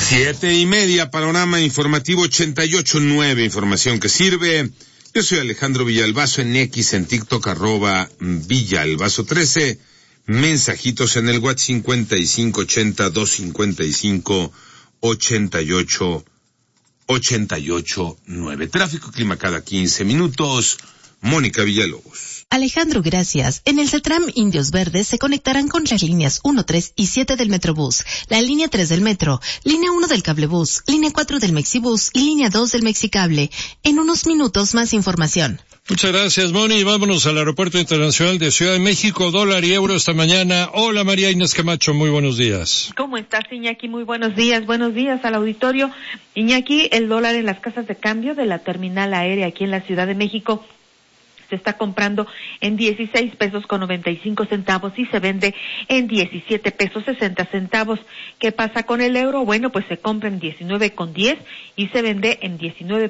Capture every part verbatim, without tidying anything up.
Siete y media, panorama informativo ochenta y ocho nueve, información que sirve. Yo soy Alejandro Villalbazo, en X, en TikTok, arroba Villalbazo trece. Mensajitos en el WhatsApp cincuenta y cinco ochenta, doscientos cincuenta y cinco, ochenta y ocho, ochenta y ocho nueve. Tráfico, clima cada quince minutos. Mónica Villalobos. Alejandro, gracias. En el CETRAM Indios Verdes se conectarán con las líneas uno, tres y siete del Metrobús, la línea tres del Metro, línea uno del Cablebús, línea cuatro del Mexibús y línea dos del Mexicable. En unos minutos más información. Muchas gracias, Moni. Vámonos al Aeropuerto Internacional de Ciudad de México, dólar y euro esta mañana. Hola, María Inés Camacho, muy buenos días. ¿Cómo estás, Iñaki? Muy buenos días. Buenos días al auditorio. Iñaki, el dólar en las casas de cambio de la terminal aérea aquí en la Ciudad de México se está comprando en dieciséis pesos con noventa y cinco centavos y se vende en diecisiete pesos sesenta centavos. ¿Qué pasa con el euro? Bueno, pues se compra en diecinueve con diez y se vende en diecinueve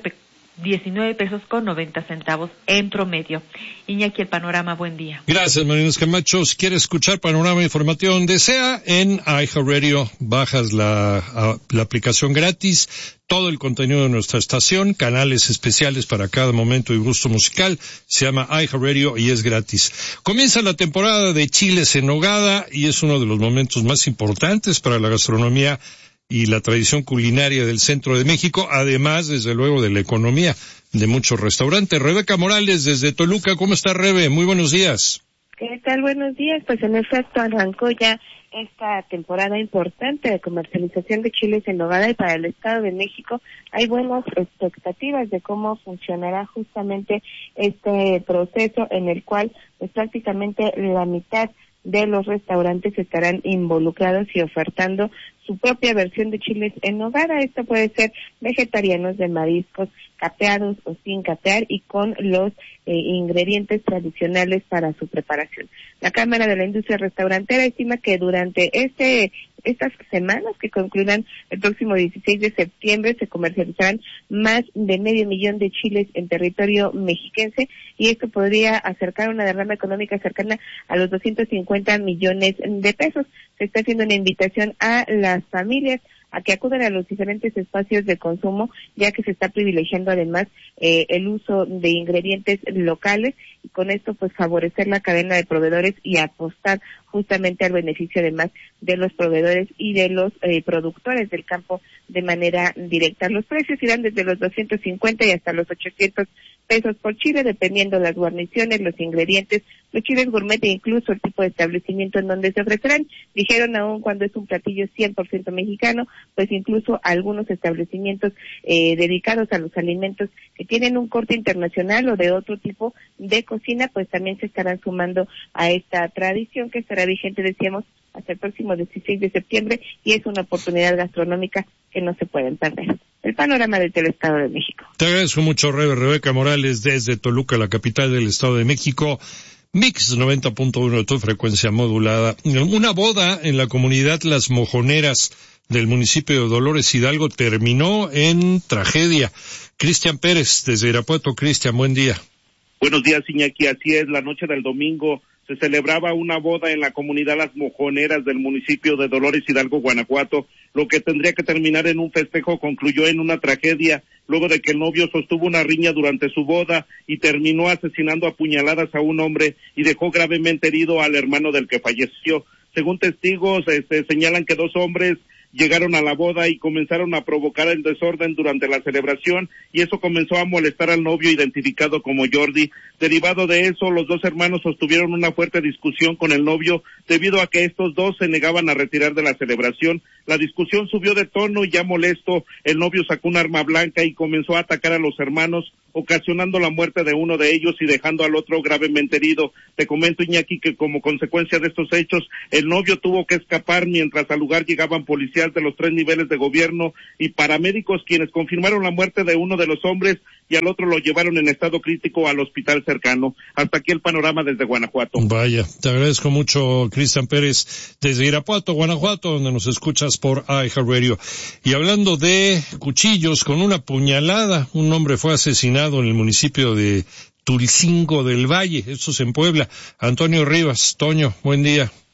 pesos con noventa centavos en promedio. Iñaki, el panorama, buen día. Gracias, Marinos Camacho. Si quieres escuchar panorama informativo donde sea, en iHeartRadio bajas la, la aplicación gratis, todo el contenido de nuestra estación, canales especiales para cada momento y gusto musical, se llama iHeartRadio y es gratis. Comienza la temporada de chiles en nogada y es uno de los momentos más importantes para la gastronomía y la tradición culinaria del centro de México, además, desde luego, de la economía de muchos restaurantes. Rebeca Morales, desde Toluca. ¿Cómo está, Rebe? Muy buenos días. ¿Qué tal? Buenos días. Pues en efecto arrancó ya esta temporada importante de comercialización de chiles en nogada y para el Estado de México hay buenas expectativas de cómo funcionará justamente este proceso en el cual pues prácticamente la mitad de los restaurantes estarán involucrados y ofertando su propia versión de chiles en nogada. Esto puede ser vegetarianos, de mariscos, capeados o sin capear y con los eh, ingredientes tradicionales para su preparación. La Cámara de la Industria Restaurantera estima que durante este estas semanas que concluirán el próximo dieciséis de septiembre se comercializarán más de medio millón de chiles en territorio mexiquense y esto podría acercar una derrama económica cercana a los doscientos cincuenta millones de pesos. Se está haciendo una invitación a las familias a que acudan a los diferentes espacios de consumo, ya que se está privilegiando además eh, el uso de ingredientes locales y con esto pues favorecer la cadena de proveedores y apostar justamente al beneficio además de los proveedores y de los eh, productores del campo de manera directa. Los precios irán desde los doscientos cincuenta y hasta los ochocientos pesos por chile, dependiendo las guarniciones, los ingredientes, los chiles gourmet e incluso el tipo de establecimiento en donde se ofrecerán. Dijeron aún cuando es un platillo cien por ciento mexicano, pues incluso algunos establecimientos eh, dedicados a los alimentos que tienen un corte internacional o de otro tipo de cocina, pues también se estarán sumando a esta tradición que estará vigente, decíamos, hasta el próximo dieciséis de septiembre y es una oportunidad gastronómica que no se pueden perder. El panorama del Estado de México. Te agradezco mucho, Rebe. Rebeca Morales, desde Toluca, la capital del Estado de México. Mix noventa punto uno de tu frecuencia modulada. Una boda en la comunidad Las Mojoneras del municipio de Dolores Hidalgo terminó en tragedia. Cristian Pérez, desde Irapuato. Cristian, buen día. Buenos días, Iñaki. Así es, la noche del domingo se celebraba una boda en la comunidad Las Mojoneras del municipio de Dolores Hidalgo, Guanajuato. Lo que tendría que terminar en un festejo concluyó en una tragedia, luego de que el novio sostuvo una riña durante su boda y terminó asesinando a puñaladas a un hombre y dejó gravemente herido al hermano del que falleció. Según testigos, este, señalan que dos hombres llegaron a la boda y comenzaron a provocar el desorden durante la celebración y eso comenzó a molestar al novio identificado como Jordi. Derivado de eso, los dos hermanos sostuvieron una fuerte discusión con el novio debido a que estos dos se negaban a retirar de la celebración. La discusión subió de tono y ya molesto, el novio sacó un arma blanca y comenzó a atacar a los hermanos, ocasionando la muerte de uno de ellos y dejando al otro gravemente herido. Te comento, Iñaki, que como consecuencia de estos hechos, el novio tuvo que escapar mientras al lugar llegaban policías de los tres niveles de gobierno y paramédicos quienes confirmaron la muerte de uno de los hombres y al otro lo llevaron en estado crítico al hospital cercano. Hasta aquí el panorama desde Guanajuato. Vaya, te agradezco mucho, Cristian Pérez, desde Irapuato, Guanajuato, donde nos escuchas por iHeartRadio. Y hablando de cuchillos, con una puñalada, un hombre fue asesinado en el municipio de Tulcingo del Valle, esto es en Puebla. Antonio Rivas, Toño, buen día.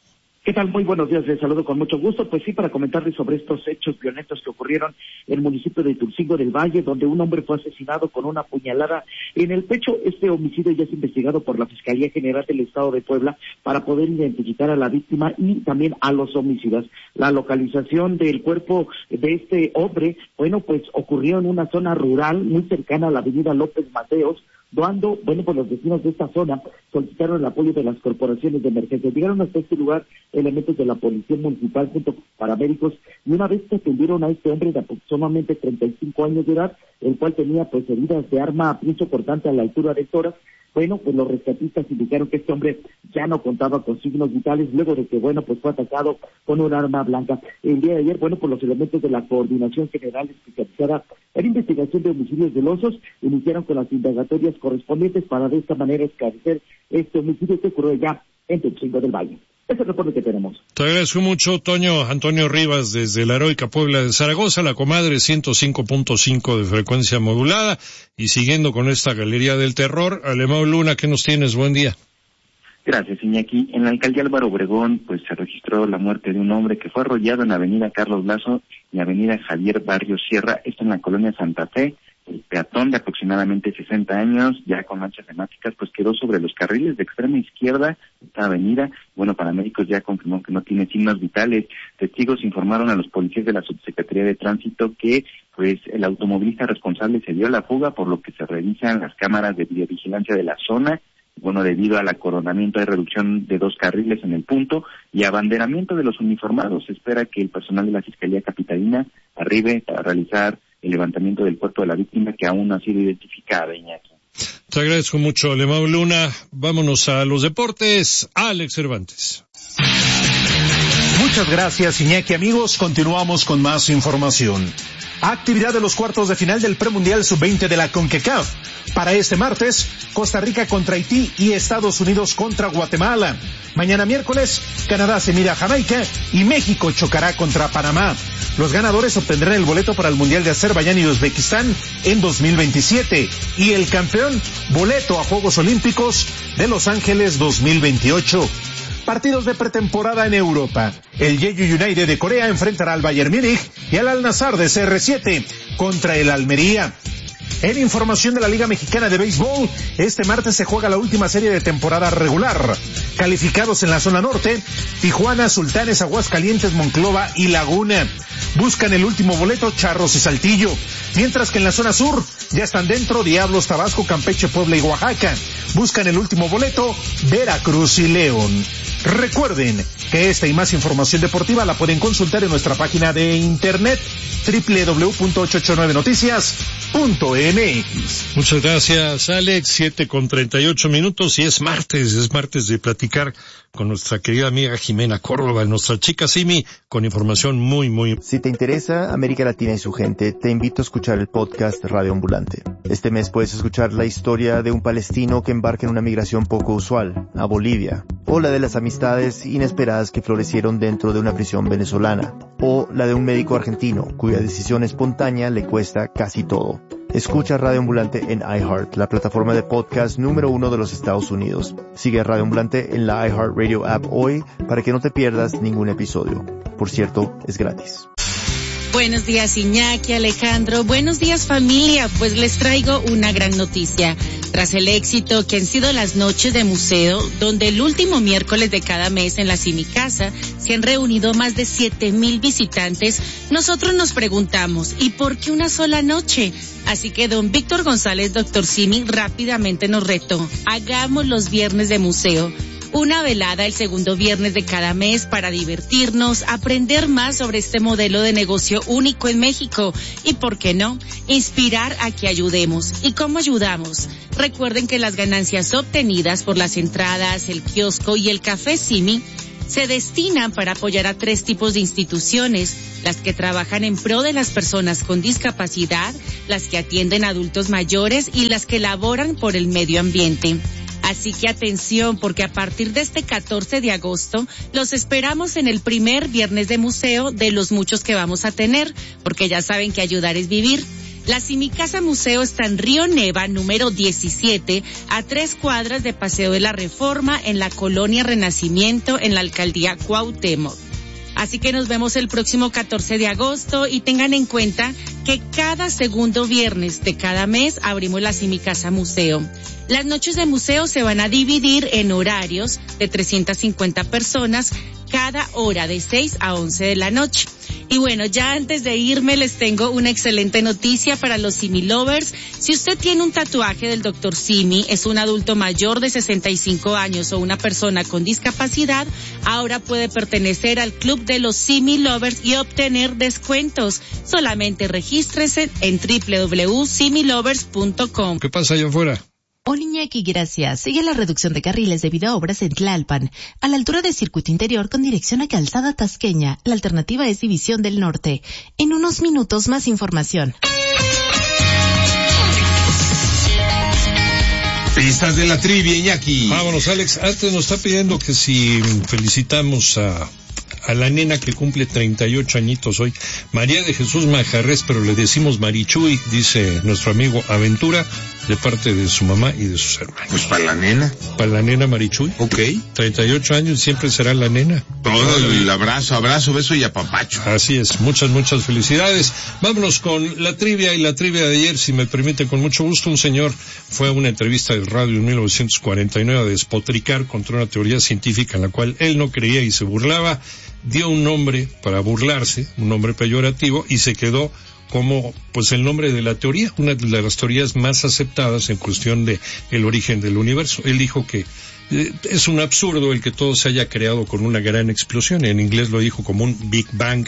¿Qué tal? Muy buenos días, les saludo con mucho gusto. Pues sí, para comentarles sobre estos hechos violentos que ocurrieron en el municipio de Tulcingo del Valle, donde un hombre fue asesinado con una puñalada en el pecho. Este homicidio ya es investigado por la Fiscalía General del Estado de Puebla para poder identificar a la víctima y también a los homicidas. La localización del cuerpo de este hombre, bueno, pues ocurrió en una zona rural muy cercana a la avenida López Mateos, cuando, bueno, pues los vecinos de esta zona solicitaron el apoyo de las corporaciones de emergencia. Llegaron hasta este lugar elementos de la Policía Municipal junto con paramédicos, y una vez que atendieron a este hombre de aproximadamente treinta y cinco años de edad, el cual tenía pues heridas de arma punzo cortante a la altura del tórax, bueno, pues los rescatistas indicaron que este hombre ya no contaba con signos vitales luego de que, bueno, pues fue atacado con un arma blanca. El día de ayer, bueno, pues los elementos de la Coordinación General Especializada en Investigación de Homicidios dolosos iniciaron con las indagatorias correspondientes para de esta manera esclarecer este homicidio que ocurrió ya en Tulcingo del Valle. Ese es el reporte que tenemos. Te agradezco mucho, Toño. Antonio Rivas, desde la heroica Puebla de Zaragoza, la comadre ciento cinco punto cinco de frecuencia modulada. Y siguiendo con esta galería del terror, Alemão Luna, ¿qué nos tienes? Buen día. Gracias, Iñaki. En la alcaldía Álvaro Obregón, pues se registró la muerte de un hombre que fue arrollado en la avenida Carlos Lazo y avenida Javier Barrio Sierra, esto en la colonia Santa Fe. El peatón de aproximadamente sesenta años, ya con manchas hemáticas, pues quedó sobre los carriles de extrema izquierda de esta avenida. Bueno, paramédicos ya confirmó que no tiene signos vitales. Testigos informaron a los policías de la Subsecretaría de Tránsito que pues el automovilista responsable se dio a la fuga, por lo que se revisan las cámaras de videovigilancia de la zona. Bueno, debido al acoronamiento hay reducción de dos carriles en el punto y abanderamiento de los uniformados. Se espera que el personal de la Fiscalía Capitalina arribe para realizar el levantamiento del cuerpo de la víctima, que aún no ha sido identificada, Iñaki. Te agradezco mucho, Alemão Luna. Vámonos a los deportes. Alex Cervantes. Muchas gracias, Iñaki. Amigos, continuamos con más información. Actividad de los cuartos de final del premundial sub veinte de la CONCACAF. Para este martes, Costa Rica contra Haití y Estados Unidos contra Guatemala. Mañana miércoles, Canadá se mide a Jamaica y México chocará contra Panamá. Los ganadores obtendrán el boleto para el Mundial de Azerbaiyán y Uzbekistán en dos mil veintisiete. Y el campeón, boleto a Juegos Olímpicos de Los Ángeles dos mil veintiocho. Partidos de pretemporada en Europa. El Jeju United de Corea enfrentará al Bayern Múnich y al Al-Nassr de C R siete contra el Almería. En información de la Liga Mexicana de Béisbol, este martes se juega la última serie de temporada regular. Calificados en la zona norte, Tijuana, Sultanes, Aguascalientes, Monclova y Laguna. Buscan el último boleto Charros y Saltillo. Mientras que en la zona sur ya están dentro Diablos, Tabasco, Campeche, Puebla y Oaxaca. Buscan el último boleto Veracruz y León. Recuerden que esta y más información deportiva la pueden consultar en nuestra página de internet doble u doble u doble u punto ochocientos ochenta y nueve noticias punto m x. Muchas gracias, Alex. Siete con treinta y ocho minutos y es martes, es martes de platicar con nuestra querida amiga Jimena Córdoba, nuestra chica Simi, con información muy, muy... Si te interesa América Latina y su gente, te invito a escuchar el podcast Radio Ambulante. Este mes puedes escuchar la historia de un palestino que embarca en una migración poco usual, a Bolivia, o la de las amistades inesperadas que florecieron dentro de una prisión venezolana, o la de un médico argentino cuya decisión espontánea le cuesta casi todo. Escucha Radio Ambulante en iHeart, la plataforma de podcast número uno de los Estados Unidos. Sigue a Radio Ambulante en la iHeartRadio app hoy para que no te pierdas ningún episodio. Por cierto, es gratis. Buenos días, Iñaki, Alejandro. Buenos días, familia. Pues les traigo una gran noticia. Tras el éxito que han sido las noches de museo, donde el último miércoles de cada mes en la Simicasa se han reunido más de siete mil visitantes, nosotros nos preguntamos, ¿y por qué una sola noche? Así que don Víctor González, doctor Simi, rápidamente nos retó. Hagamos los viernes de museo. Una velada el segundo viernes de cada mes para divertirnos, aprender más sobre este modelo de negocio único en México y, ¿por qué no?, inspirar a que ayudemos. ¿Y cómo ayudamos? Recuerden que las ganancias obtenidas por las entradas, el kiosco y el café Simi se destinan para apoyar a tres tipos de instituciones: las que trabajan en pro de las personas con discapacidad, las que atienden a adultos mayores y las que laboran por el medio ambiente. Así que atención, porque a partir de este catorce de agosto los esperamos en el primer viernes de museo de los muchos que vamos a tener, porque ya saben que ayudar es vivir. La Simicasa Museo está en Río Neva, número diecisiete, a tres cuadras de Paseo de la Reforma, en la Colonia Renacimiento, en la Alcaldía Cuauhtémoc. Así que nos vemos el próximo catorce de agosto y tengan en cuenta que cada segundo viernes de cada mes abrimos la Simicasa Museo. Las noches de museo se van a dividir en horarios de trescientas cincuenta personas cada hora de seis a once de la noche. Y bueno, ya antes de irme les tengo una excelente noticia para los Simi Lovers. Si usted tiene un tatuaje del doctor Simi, es un adulto mayor de sesenta y cinco años o una persona con discapacidad, ahora puede pertenecer al club de los Simi Lovers y obtener descuentos. Solamente regístrese en doble u doble u doble u punto simi lovers punto com. ¿Qué pasa allá afuera? Hola Iñaki, gracias. Sigue la reducción de carriles debido a obras en Tlalpan, a la altura del circuito interior con dirección a Calzada Tasqueña. La alternativa es División del Norte. En unos minutos más información. Pistas de la trivia, Iñaki. Vámonos, Alex. Antes nos está pidiendo que si felicitamos a... a la nena que cumple treinta y ocho añitos hoy, María de Jesús Majarrés, pero le decimos Marichuy, dice nuestro amigo Aventura, de parte de su mamá y de sus hermanos. Pues para la nena. Para la nena Marichuy. Ok. treinta y ocho años siempre será la nena. Todo el abrazo, abrazo, beso y apapacho. Así es, muchas, muchas felicidades. Vámonos con la trivia y la trivia de ayer, si me permite, con mucho gusto. Un señor fue a una entrevista de radio en mil novecientos cuarenta y nueve a despotricar contra una teoría científica en la cual él no creía y se burlaba. Dio un nombre para burlarse, un nombre peyorativo, y se quedó como pues el nombre de la teoría, una de las teorías más aceptadas en cuestión de el origen del universo. Él dijo que eh, es un absurdo el que todo se haya creado con una gran explosión, en inglés lo dijo como un Big Bang,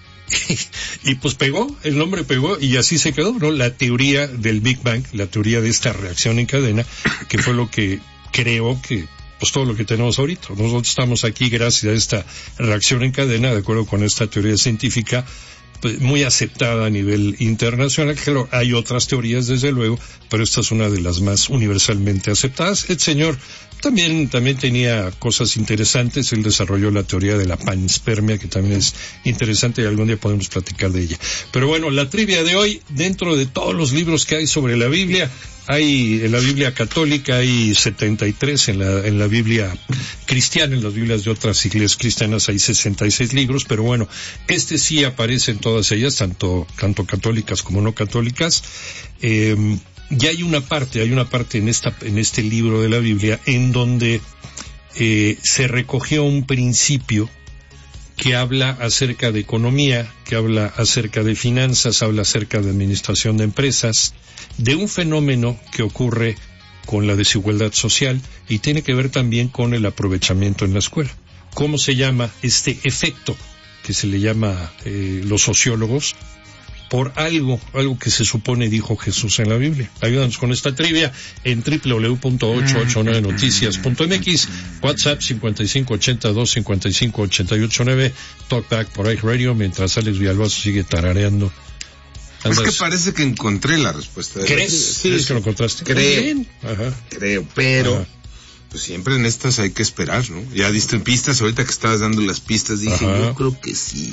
y pues pegó, el nombre pegó y así se quedó, ¿no? La teoría del Big Bang, la teoría de esta reacción en cadena, que fue lo que creó que pues todo lo que tenemos ahorita. Nosotros estamos aquí gracias a esta reacción en cadena, de acuerdo con esta teoría científica, pues, muy aceptada a nivel internacional. Claro, hay otras teorías desde luego, pero esta es una de las más universalmente aceptadas. El señor también, también tenía cosas interesantes. Él desarrolló la teoría de la panspermia, que también es interesante y algún día podemos platicar de ella. Pero bueno, la trivia de hoy, dentro de todos los libros que hay sobre la Biblia, hay en la Biblia católica hay setenta y tres, en la en la Biblia cristiana, en las Biblias de otras iglesias cristianas hay sesenta y seis libros, pero bueno, este sí aparece en todas ellas, tanto tanto católicas como no católicas. Eh, y hay una parte, hay una parte en esta en este libro de la Biblia en donde eh, se recogió un principio que habla acerca de economía, que habla acerca de finanzas, habla acerca de administración de empresas, de un fenómeno que ocurre con la desigualdad social y tiene que ver también con el aprovechamiento en la escuela. ¿Cómo se llama este efecto que se le llama eh, los sociólogos? Por algo, algo que se supone dijo Jesús en la Biblia. Ayúdanos con esta trivia en doble u doble u doble u punto ocho ocho nueve noticias punto m x, WhatsApp cincuenta y cinco ochenta y dos cincuenta y cinco ochenta y ocho nueve, Talkback por iHeartRadio, mientras Alex Villalbazo sigue tarareando. Andas... Es que parece que encontré la respuesta. De ¿Crees? La... Sí, ¿Crees sí, que lo encontraste? Creo. Ajá. Creo, pero... Ajá. Pues siempre en estas hay que esperar, ¿no? Ya diste pistas, ahorita que estabas dando las pistas dije, Ajá. yo creo que sí.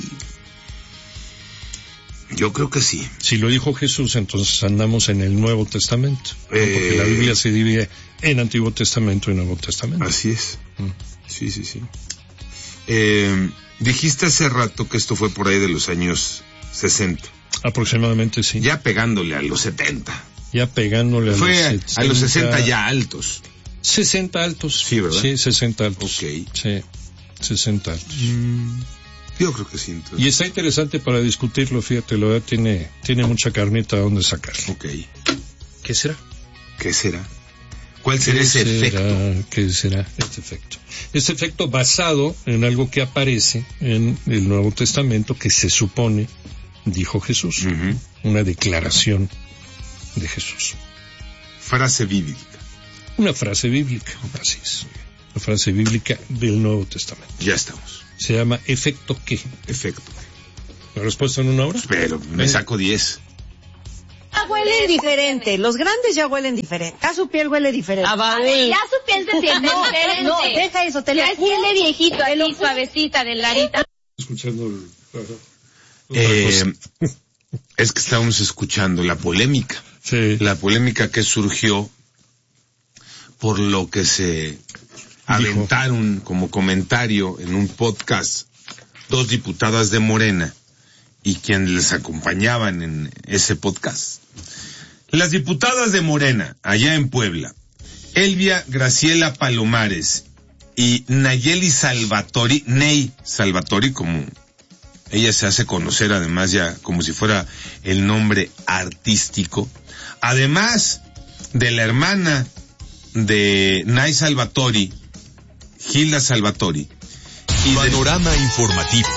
Yo creo que sí. Si lo dijo Jesús, entonces andamos en el Nuevo Testamento, ¿no? Eh... Porque la Biblia se divide en Antiguo Testamento y Nuevo Testamento. Así es. Mm. Sí, sí, sí. Eh, dijiste hace rato que esto fue por ahí de los años sesenta. Aproximadamente, sí. Ya pegándole a los setenta. Ya pegándole a fue los setenta. Fue a los sesenta ya altos. sesenta altos. Sí, ¿verdad? Sí, sesenta altos. Ok. Sí, sesenta altos. Mm. Yo creo que sí. Entonces. Y está interesante para discutirlo, fíjate, la verdad tiene, tiene mucha carnita donde sacar. Ok. ¿Qué será? ¿Qué será? ¿Cuál será ese será? efecto? ¿Qué será este efecto? Este efecto basado en algo que aparece en el Nuevo Testamento que se supone dijo Jesús. Uh-huh. Una declaración de Jesús. Frase bíblica. Una frase bíblica, así es. Una frase bíblica del Nuevo Testamento. Ya estamos. Se llama efecto qué. Efecto. ¿La respuesta en una hora? Pero me Venga. saco diez. Ya huele diferente. Los grandes ya huelen diferente. Ya su piel huele diferente. Ah, ya su piel se siente no, diferente. No, deja eso. Te ya es piel de viejito, así suavecita, de larita. Escuchando el... Eh, es que estábamos escuchando la polémica. Sí. La polémica que surgió por lo que se aventaron como comentario en un podcast dos diputadas de Morena y quienes les acompañaban en ese podcast. Las diputadas de Morena, allá en Puebla, Elvia Graciela Palomares y Nayeli Salvatori, Ney Salvatori, como ella se hace conocer, además ya como si fuera el nombre artístico, además de la hermana de Nay Salvatori, Gilda Salvatori. Y Panorama de... informativo.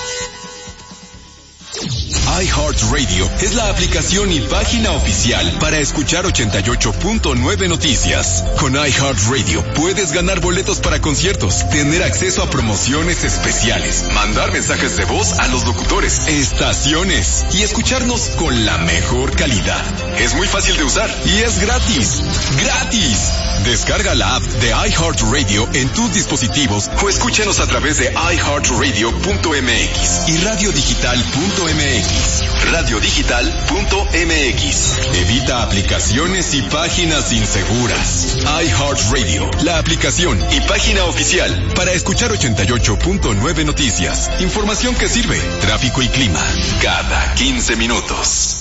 iHeartRadio es la aplicación y página oficial para escuchar ochenta y ocho punto nueve Noticias. Con iHeartRadio puedes ganar boletos para conciertos, tener acceso a promociones especiales, mandar mensajes de voz a los locutores, estaciones y escucharnos con la mejor calidad. Es muy fácil de usar y es gratis. ¡Gratis! Descarga la app de iHeartRadio en tus dispositivos o escúchanos a través de i heart radio punto m x y radio digital punto m x. radio digital punto m x. Evita aplicaciones y páginas inseguras. iHeartRadio, la aplicación y página oficial para escuchar ochenta y ocho punto nueve Noticias. Información que sirve. Tráfico y clima cada quince minutos.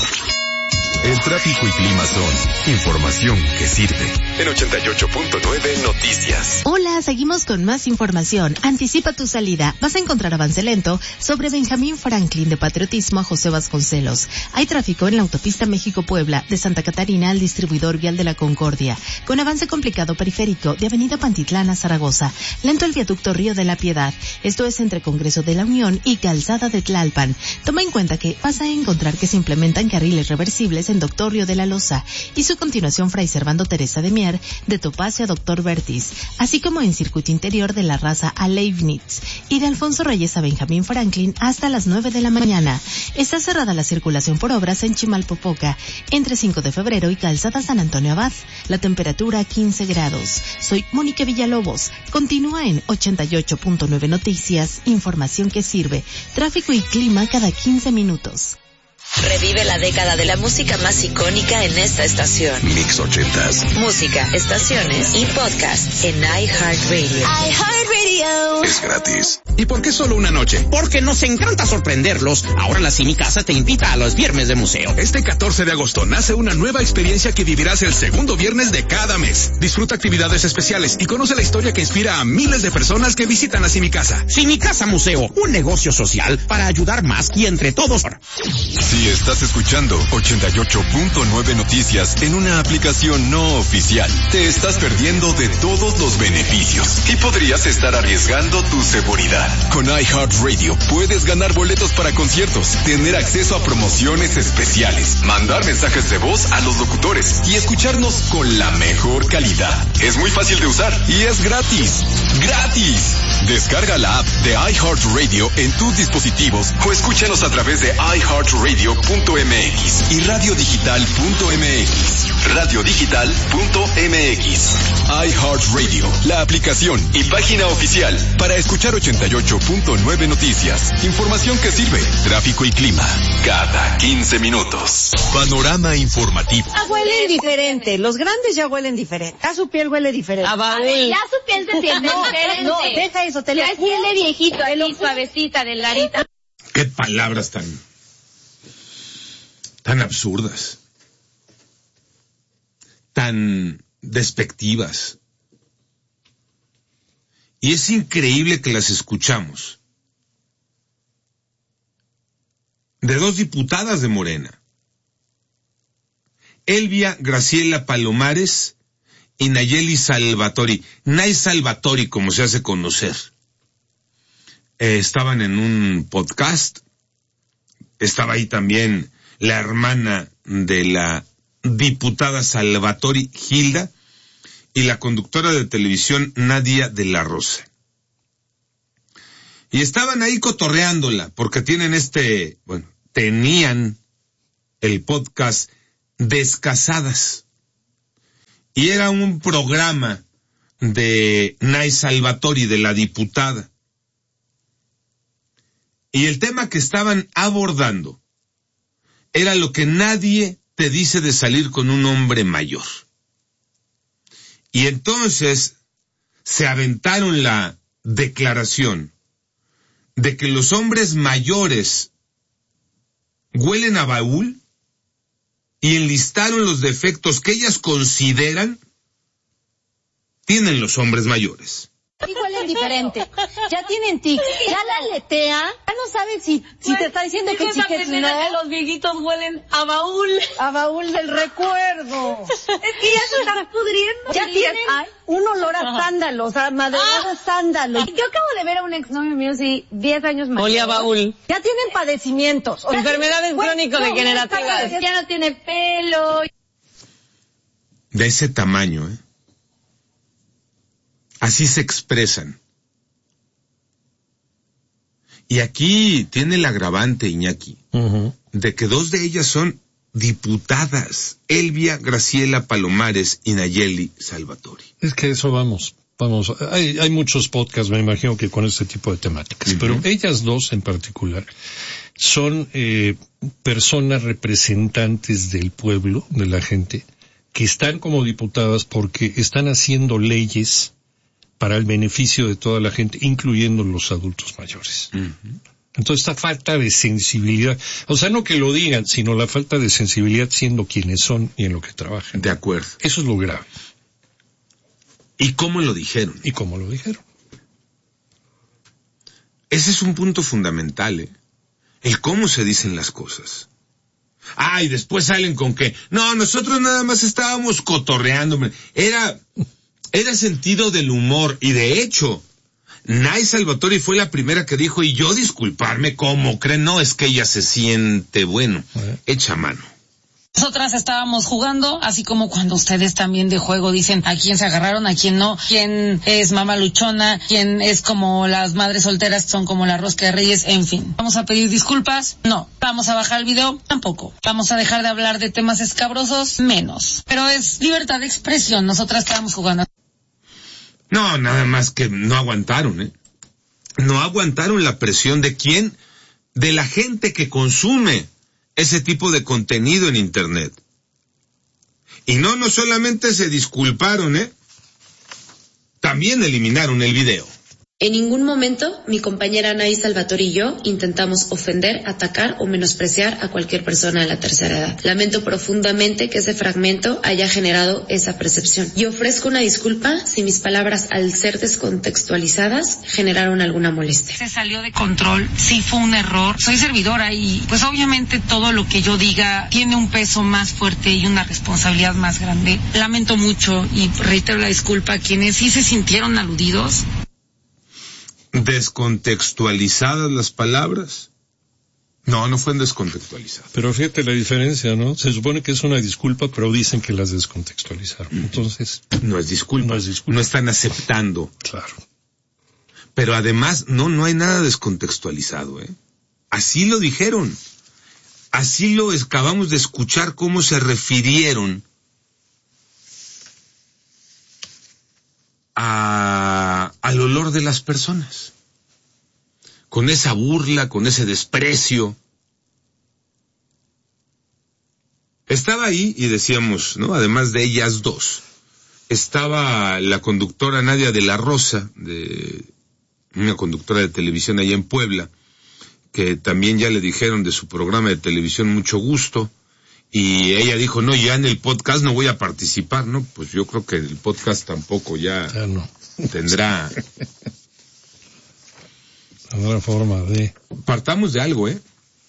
El tráfico y clima son información que sirve. En ochenta y ocho punto nueve Noticias. Hola, seguimos con más información. Anticipa tu salida. Vas a encontrar avance lento sobre Benjamín Franklin de Patriotismo a José Vasconcelos. Hay tráfico en la autopista México-Puebla de Santa Catarina al distribuidor vial de la Concordia. Con avance complicado periférico de Avenida Pantitlán a Zaragoza. Lento el viaducto Río de la Piedad. Esto es entre Congreso de la Unión y Calzada de Tlalpan. Toma en cuenta que vas a encontrar que se implementan carriles reversibles en Doctor Río de la Loza y su continuación Fray Servando Teresa de Mier de Topacio a Doctor Vertis, así como en circuito interior de la Raza a Leibniz y de Alfonso Reyes a Benjamín Franklin hasta las nueve de la mañana. Está cerrada la circulación por obras en Chimalpopoca entre cinco de febrero y Calzada San Antonio Abad. La temperatura quince grados. Soy Mónica Villalobos. Continúa en ochenta y ocho punto nueve Noticias, información que sirve. Tráfico y clima cada quince minutos. Revive la década de la música más icónica en esta estación. Mix ochentas. Música, estaciones y podcasts en iHeartRadio. iHeartRadio. Es gratis. ¿Y por qué solo una noche? Porque nos encanta sorprenderlos. Ahora la Cinicasa te invita a los viernes de museo. Este catorce de agosto nace una nueva experiencia que vivirás el segundo viernes de cada mes. Disfruta actividades especiales y conoce la historia que inspira a miles de personas que visitan la Cinicasa. Cinicasa Museo, un negocio social para ayudar más y entre todos. Si estás escuchando ochenta y ocho punto nueve Noticias en una aplicación no oficial, te estás perdiendo de todos los beneficios y podrías estar arriesgando tu seguridad. Con iHeartRadio puedes ganar boletos para conciertos, tener acceso a promociones especiales, mandar mensajes de voz a los locutores y escucharnos con la mejor calidad. Es muy fácil de usar y es gratis. ¡Gratis! Descarga la app de iHeartRadio en tus dispositivos o escúchanos a través de iHeartRadio punto m x y radio digital punto m x. radio digital punto m x. iHeartRadio, la aplicación y página oficial para escuchar ochenta y ocho punto nueve Noticias. Información que sirve. Tráfico y clima cada quince minutos. Panorama informativo. Ah, huele diferente. Los grandes ya huelen diferente. Ya su piel huele diferente. A ver, ya su piel se siente no, diferente. No, deja eso. Te ya es piel de viejito, ahí suavecita, delgadita. Qué palabras tan... tan absurdas, tan despectivas. Y es increíble que las escuchamos de dos diputadas de Morena, Elvia Graciela Palomares y Nayeli Salvatori, Nay Salvatori como se hace conocer. Eh, estaban en un podcast, estaba ahí también la hermana de la diputada Salvatori, Gilda, y la conductora de televisión Nadia de la Rosa. Y estaban ahí cotorreándola, porque tienen este, bueno, tenían el podcast Descasadas. Y era un programa de Nay Salvatori, de la diputada. Y el tema que estaban abordando era lo que nadie te dice de salir con un hombre mayor. Y entonces se aventaron la declaración de que los hombres mayores huelen a baúl y enlistaron los defectos que ellas consideran tienen los hombres mayores. Y huelen diferente. Ya tienen tic. Ya la aletea. Ya no saben si, si te está diciendo que chiques no. Que los viejitos huelen a baúl. A baúl del recuerdo. Es que ya se están pudriendo. Ya tienen Ay. un olor a sándalo, o sea, maderado ah. sándalo. Yo acabo de ver a un exnovio mío, sí, diez años mayor. Olía a baúl. Ya tienen padecimientos. O enfermedades crónico-degenerativas. Ya no tiene pelo. De ese tamaño, ¿eh? Así se expresan. Y aquí tiene el agravante, Iñaki, uh-huh. de que dos de ellas son diputadas, Elvia Graciela Palomares y Nayeli Salvatori. Es que eso vamos, vamos, hay, hay muchos podcasts, me imagino que con este tipo de temáticas, uh-huh. pero ellas dos en particular son eh, personas representantes del pueblo, de la gente, que están como diputadas porque están haciendo leyes para el beneficio de toda la gente, incluyendo los adultos mayores. Uh-huh. Entonces, esta falta de sensibilidad, o sea, no que lo digan, sino la falta de sensibilidad siendo quienes son y en lo que trabajan. De acuerdo. Eso es lo grave. ¿Y cómo lo dijeron? ¿Y cómo lo dijeron? Ese es un punto fundamental, ¿eh? El cómo se dicen las cosas. Ah, y después salen con que, no, nosotros nada más estábamos cotorreando. Era... Era sentido del humor, y de hecho, Nay Salvatori fue la primera que dijo, y yo disculparme, ¿cómo creen? No, es que ella se siente, bueno, echa mano. Nosotras estábamos jugando, así como cuando ustedes también de juego dicen a quién se agarraron, a quién no, quién es mamá luchona, quién es como las madres solteras, son como la rosca de reyes, en fin. ¿Vamos a pedir disculpas? No. ¿Vamos a bajar el video? Tampoco. ¿Vamos a dejar de hablar de temas escabrosos? Menos. Pero es libertad de expresión, nosotras estábamos jugando. No, nada más que no aguantaron, ¿eh? No aguantaron la presión de quién, de la gente que consume ese tipo de contenido en Internet. Y no, no solamente se disculparon, ¿eh? También eliminaron el video. En ningún momento mi compañera Nay Salvatori y yo intentamos ofender, atacar o menospreciar a cualquier persona de la tercera edad. Lamento profundamente que ese fragmento haya generado esa percepción. Y ofrezco una disculpa si mis palabras, al ser descontextualizadas, generaron alguna molestia. Se salió de control, sí fue un error. Soy servidora y pues obviamente todo lo que yo diga tiene un peso más fuerte y una responsabilidad más grande. Lamento mucho y reitero la disculpa a quienes sí se sintieron aludidos. ¿Descontextualizadas las palabras? No, no fueron descontextualizadas. Pero fíjate la diferencia, ¿no? Se supone que es una disculpa, pero dicen que las descontextualizaron. Entonces... No es disculpa. No es disculpa. No están aceptando. Claro. Pero además, no, no hay nada descontextualizado, ¿eh? Así lo dijeron. Así lo acabamos de escuchar cómo se refirieron A, al olor de las personas, con esa burla, con ese desprecio. Estaba ahí y decíamos, ¿no? Además de ellas dos, estaba la conductora Nadia de la Rosa, de una conductora de televisión allá en Puebla, que también ya le dijeron de su programa de televisión mucho gusto. Y ella dijo, no, ya en el podcast no voy a participar, ¿no? Pues yo creo que el podcast tampoco ya, ya no. tendrá... Otra forma de... Partamos de algo, ¿eh?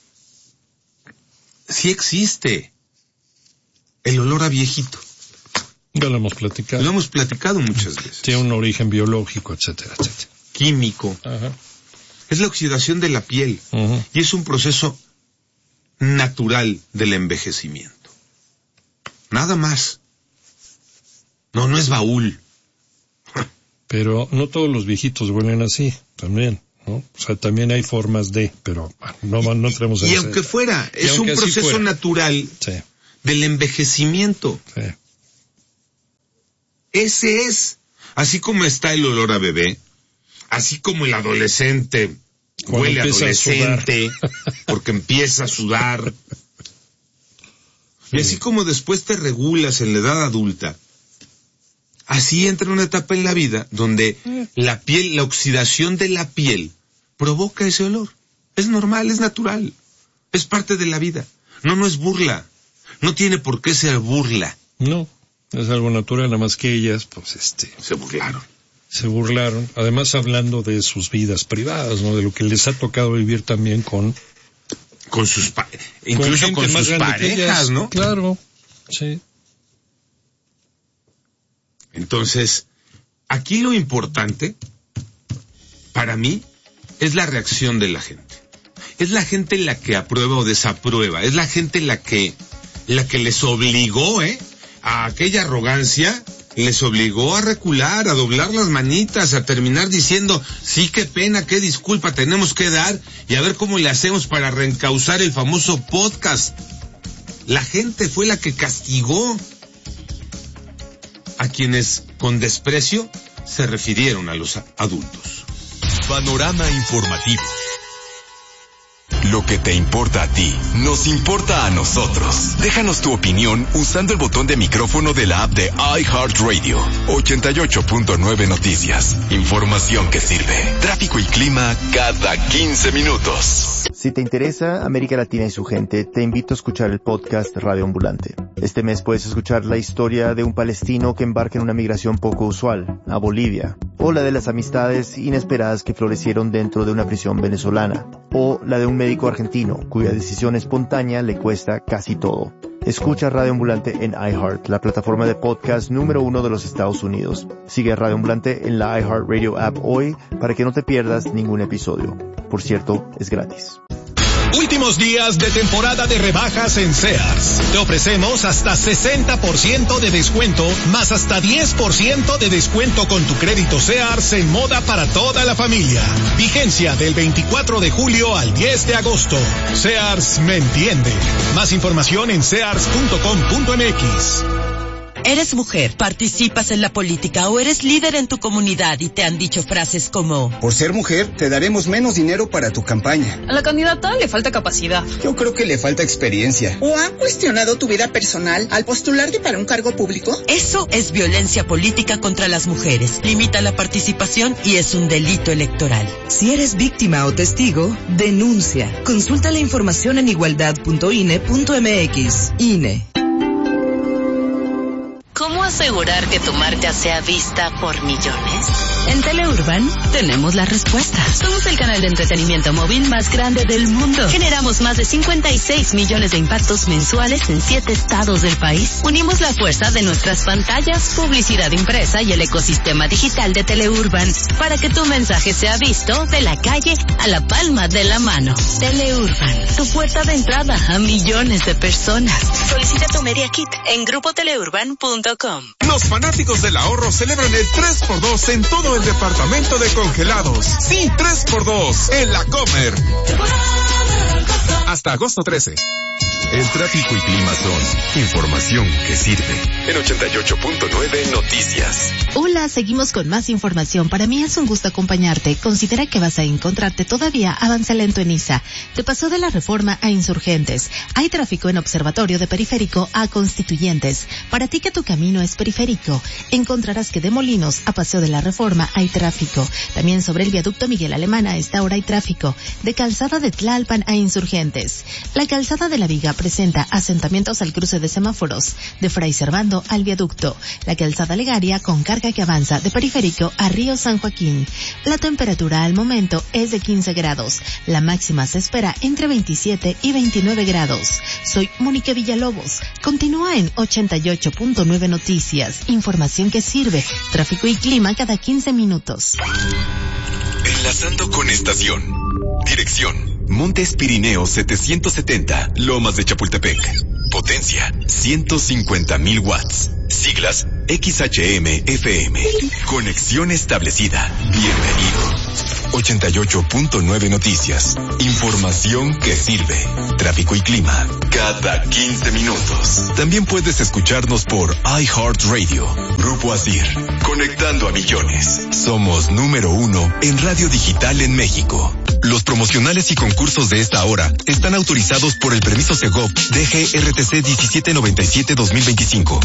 Sí existe el olor a viejito. Ya lo hemos platicado. Lo hemos platicado muchas veces. Tiene un origen biológico, etcétera, etcétera. Químico. Ajá. Es la oxidación de la piel. Uh-huh. Y es un proceso natural del envejecimiento. Nada más. No, no es baúl. Pero no todos los viejitos huelen así, también, ¿no? O sea, también hay formas de, pero no, no entremos en Y ese... aunque fuera, y es aunque un proceso fuera. natural sí. del envejecimiento. Sí. Ese es, así como está el olor a bebé, así como el adolescente Cuando huele empieza adolescente, a porque empieza a sudar. Y así como después te regulas en la edad adulta, así entra una etapa en la vida donde la piel, la oxidación de la piel provoca ese olor. Es normal, es natural, es parte de la vida. No, no es burla. No tiene por qué ser burla. No, es algo natural, nada más que ellas, pues este... Se burlaron. Se burlaron, además hablando de sus vidas privadas, ¿no? De lo que les ha tocado vivir también con... Con sus... Pa- incluso con, con sus parejas, ¿no? Claro, sí. Entonces, aquí lo importante, para mí, es la reacción de la gente. Es la gente la que aprueba o desaprueba. Es la gente la que, la que les obligó, ¿eh? A aquella arrogancia, les obligó a recular, a doblar las manitas, a terminar diciendo, sí, qué pena, qué disculpa tenemos que dar, y a ver cómo le hacemos para reencauzar el famoso podcast. La gente fue la que castigó a quienes con desprecio se refirieron a los adultos. Panorama informativo. Lo que te importa a ti, nos importa a nosotros. Déjanos tu opinión usando el botón de micrófono de la app de iHeartRadio. ochenta y ocho punto nueve Noticias. Información que sirve. Tráfico y clima cada quince minutos. Si te interesa América Latina y su gente, te invito a escuchar el podcast Radio Ambulante. Este mes puedes escuchar la historia de un palestino que embarca en una migración poco usual, a Bolivia, o la de las amistades inesperadas que florecieron dentro de una prisión venezolana, o la de un médico argentino cuya decisión espontánea le cuesta casi todo. Escucha Radio Ambulante en iHeart, la plataforma de podcast número uno de los Estados Unidos. Sigue Radio Ambulante en la iHeartRadio app hoy para que no te pierdas ningún episodio. Por cierto, es gratis. Últimos días de temporada de rebajas en Sears. Te ofrecemos hasta sesenta por ciento de descuento, más hasta diez por ciento de descuento con tu crédito Sears en moda para toda la familia. Vigencia del veinticuatro de julio al diez de agosto. Sears me entiende. Más información en sears punto com punto m x. Eres mujer, participas en la política o eres líder en tu comunidad y te han dicho frases como: por ser mujer, te daremos menos dinero para tu campaña. A la candidata le falta capacidad. Yo creo que le falta experiencia. ¿O han cuestionado tu vida personal al postularte para un cargo público? Eso es violencia política contra las mujeres. Limita la participación y es un delito electoral. Si eres víctima o testigo, denuncia. Consulta la información en igualdad punto i n e punto m x. I N E. ¿Cómo asegurar que tu marca sea vista por millones? En Teleurban tenemos la respuesta. Somos el canal de entretenimiento móvil más grande del mundo. Generamos más de cincuenta y seis millones de impactos mensuales en siete estados del país. Unimos la fuerza de nuestras pantallas, publicidad impresa y el ecosistema digital de Teleurban para que tu mensaje sea visto de la calle a la palma de la mano. Teleurban, tu puerta de entrada a millones de personas. Solicita tu Media Kit en grupo teleurban punto com. Los fanáticos del ahorro celebran el tres por dos en todo el departamento de congelados. Sí, tres por dos en la Comer. Hasta agosto trece. El tráfico y clima son información que sirve. En ochenta y ocho punto nueve Noticias. Hola, seguimos con más información. Para mí es un gusto acompañarte. Considera que vas a encontrarte todavía avance lento en Iza. Te pasó de la Reforma a Insurgentes. Hay tráfico en Observatorio de Periférico a Constituyentes. Para ti que tu camino es periférico, encontrarás que de Molinos a Paseo de la Reforma hay tráfico. También sobre el viaducto Miguel Alemán a esta hora hay tráfico. De Calzada de Tlalpan a Insurgentes. La Calzada de la Viga presenta asentamientos al cruce de semáforos. De Fray Servando al viaducto. La Calzada Legaria con carga que avanza de Periférico a Río San Joaquín. La temperatura al momento es de quince grados. La máxima se espera entre veintisiete y veintinueve grados. Soy Mónica Villalobos. Continúa en ochenta y ocho punto nueve Noticias. Información que sirve. Tráfico y clima cada quince minutos. Enlazando con estación. Dirección: Montes Pirineos setecientos setenta, Lomas de Chapultepec. Potencia: ciento cincuenta mil watts. Siglas: X H M F M. Conexión establecida. Bienvenido. ochenta y ocho punto nueve Noticias. Información que sirve. Tráfico y clima cada quince minutos. También puedes escucharnos por iHeartRadio. Grupo Asir. Conectando a millones. Somos número uno en radio digital en México. Los promocionales y concursos de esta hora están autorizados por el permiso Segov D G R T C diecisiete noventa y siete dos mil veinticinco.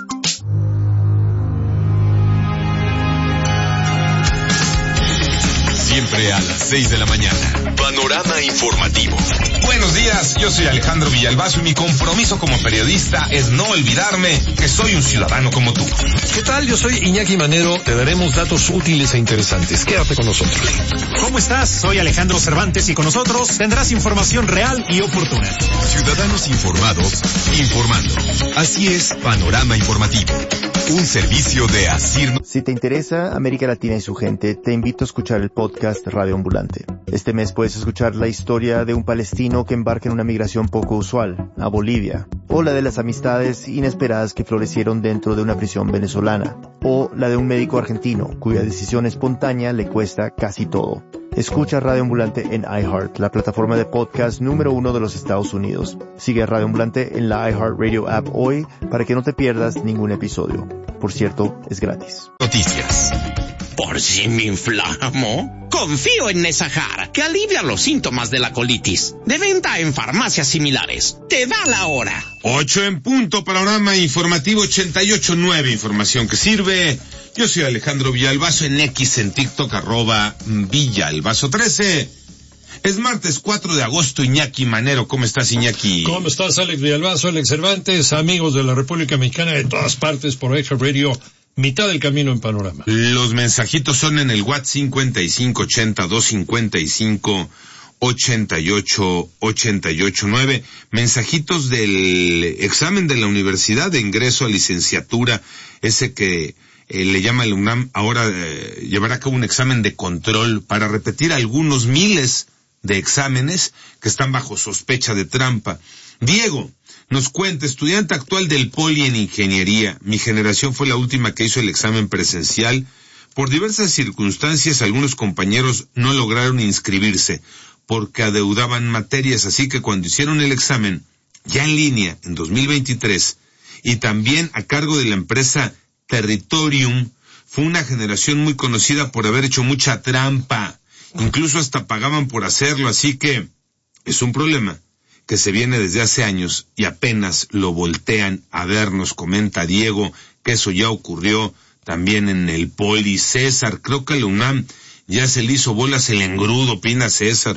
Siempre a las seis de la mañana. Panorama informativo. Buenos días, yo soy Alejandro Villalbazo y mi compromiso como periodista es no olvidarme que soy un ciudadano como tú. ¿Qué tal? Yo soy Iñaki Manero. Te daremos datos útiles e interesantes. Quédate con nosotros. ¿Cómo estás? Soy Alejandro Cervantes y con nosotros tendrás información real y oportuna. Ciudadanos informados, informando. Así es, Panorama Informativo. Un servicio de Asir. Si te interesa América Latina y su gente, te invito a escuchar el podcast Radio Ambulante. Este mes puedes escuchar la historia de un palestino que embarca en una migración poco usual, a Bolivia, o la de las amistades inesperadas que florecieron dentro de una prisión venezolana, o la de un médico argentino cuya decisión espontánea le cuesta casi todo. Escucha Radio Ambulante en iHeart, la plataforma de podcast número uno de los Estados Unidos. Sigue a Radio Ambulante en la iHeartRadio app hoy para que no te pierdas ningún episodio. Por cierto, es gratis. Noticias. Por si me inflamo, confío en Nesahar, que alivia los síntomas de la colitis. De venta en farmacias similares. Te da la hora. Ocho en punto, Panorama Informativo ochenta y ocho nueve, información que sirve. Yo soy Alejandro Villalbazo en X, en TikTok, arroba Villalbazo trece. Es martes cuatro de agosto, Iñaki Manero. ¿Cómo estás, Iñaki? ¿Cómo estás, Alex Villalbazo, Alex Cervantes, amigos de la República Mexicana de todas partes por iHeartRadio, mitad del camino en Panorama? Los mensajitos son en el WhatsApp cincuenta y cinco ochenta, doscientos cincuenta y cinco, ochenta y ocho, ochenta y ocho nueve. Mensajitos del examen de la universidad de ingreso a licenciatura, ese que eh, le llama el UNAM, ahora eh, llevará a cabo un examen de control para repetir algunos miles de exámenes que están bajo sospecha de trampa. Diego nos cuenta, estudiante actual del Poli en Ingeniería. Mi generación fue la última que hizo el examen presencial. Por diversas circunstancias, algunos compañeros no lograron inscribirse porque adeudaban materias, así que cuando hicieron el examen, ya en línea, en dos mil veintitrés, y también a cargo de la empresa Territorium, fue una generación muy conocida por haber hecho mucha trampa. Incluso hasta pagaban por hacerlo, así que es un problema que se viene desde hace años y apenas lo voltean a ver, nos comenta Diego, que eso ya ocurrió también en el Poli. César, creo que a la UNAM ya se le hizo bolas el engrudo, opina César.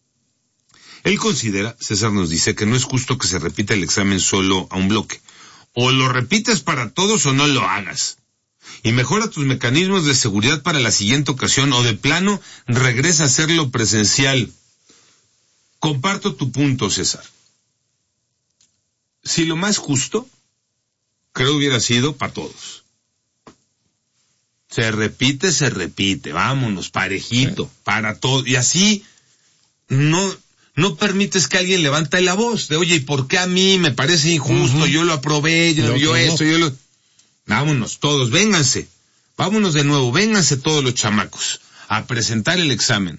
Él considera, César nos dice, que no es justo que se repita el examen solo a un bloque. O lo repites para todos o no lo hagas. Y mejora tus mecanismos de seguridad para la siguiente ocasión, o de plano regresa a hacerlo presencial. Comparto tu punto, César. Si lo más justo, creo hubiera sido para todos. Se repite, se repite, vámonos, parejito, para todos. Y así no no permites que alguien levante la voz de, oye, ¿y por qué a mí me parece injusto? Uh-huh. Yo lo aprobé, yo, lo yo esto, no. yo lo... Vámonos todos, vénganse. Vámonos de nuevo, vénganse todos los chamacos a presentar el examen.